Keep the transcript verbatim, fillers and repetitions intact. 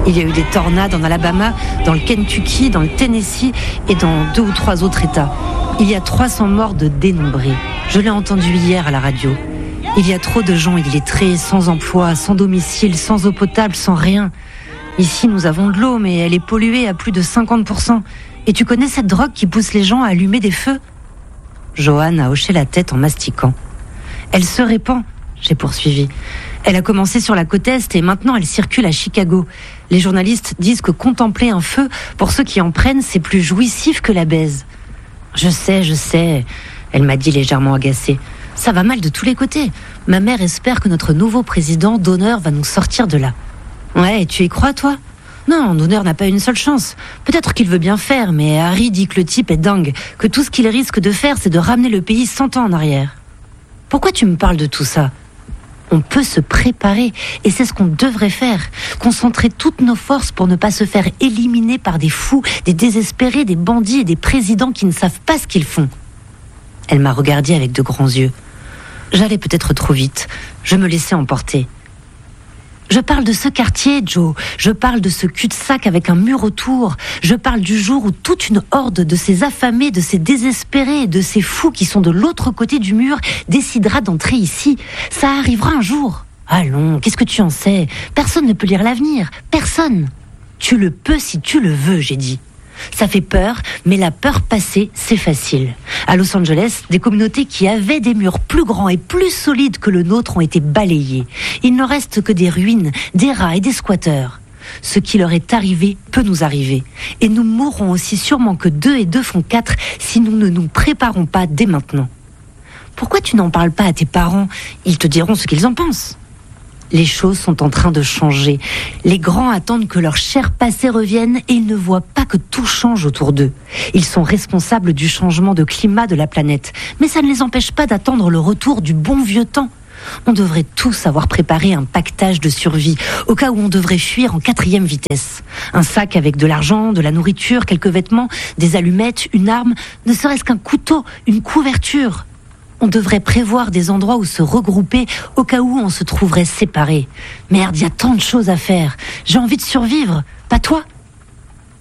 Il y a eu des tornades en Alabama, dans le Kentucky, dans le Tennessee et dans deux ou trois autres États. Il y a trois cents morts de dénombrés. Je l'ai entendu hier à la radio. Il y a trop de gens illettrés, sans emploi, sans domicile, sans eau potable, sans rien. Ici, nous avons de l'eau, mais elle est polluée à plus de cinquante pour cent. Et tu connais cette drogue qui pousse les gens à allumer des feux ? Johan a hoché la tête en mastiquant. Elle se répand, j'ai poursuivi. Elle a commencé sur la côte Est et maintenant elle circule à Chicago. Les journalistes disent que contempler un feu, pour ceux qui en prennent, c'est plus jouissif que la baise. Je sais, je sais, elle m'a dit légèrement agacée. Ça va mal de tous les côtés. Ma mère espère que notre nouveau président d'honneur va nous sortir de là. Ouais, tu y crois, toi ? Non, d'honneur n'a pas une seule chance. Peut-être qu'il veut bien faire, mais Harry dit que le type est dingue, que tout ce qu'il risque de faire, c'est de ramener le pays cent ans en arrière. Pourquoi tu me parles de tout ça ? On peut se préparer, et c'est ce qu'on devrait faire. Concentrer toutes nos forces pour ne pas se faire éliminer par des fous, des désespérés, des bandits et des présidents qui ne savent pas ce qu'ils font. Elle m'a regardée avec de grands yeux. J'allais peut-être trop vite. Je me laissais emporter. Je parle de ce quartier, Joe. Je parle de ce cul-de-sac avec un mur autour. Je parle du jour où toute une horde de ces affamés, de ces désespérés et de ces fous qui sont de l'autre côté du mur décidera d'entrer ici. Ça arrivera un jour. Allons, qu'est-ce que tu en sais ? Personne ne peut lire l'avenir. Personne. Tu le peux si tu le veux, j'ai dit. Ça fait peur, mais la peur passée, c'est facile. À Los Angeles, des communautés qui avaient des murs plus grands et plus solides que le nôtre ont été balayées. Il ne reste que des ruines, des rats et des squatteurs. Ce qui leur est arrivé peut nous arriver. Et nous mourrons aussi sûrement que deux et deux font quatre si nous ne nous préparons pas dès maintenant. Pourquoi tu n'en parles pas à tes parents ? Ils te diront ce qu'ils en pensent. Les choses sont en train de changer. Les grands attendent que leur cher passé revienne et ils ne voient pas que tout change autour d'eux. Ils sont responsables du changement de climat de la planète. Mais ça ne les empêche pas d'attendre le retour du bon vieux temps. On devrait tous avoir préparé un pactage de survie, au cas où on devrait fuir en quatrième vitesse. Un sac avec de l'argent, de la nourriture, quelques vêtements, des allumettes, une arme, ne serait-ce qu'un couteau, une couverture. On devrait prévoir des endroits où se regrouper au cas où on se trouverait séparés. Merde, il y a tant de choses à faire. J'ai envie de survivre. Pas toi ?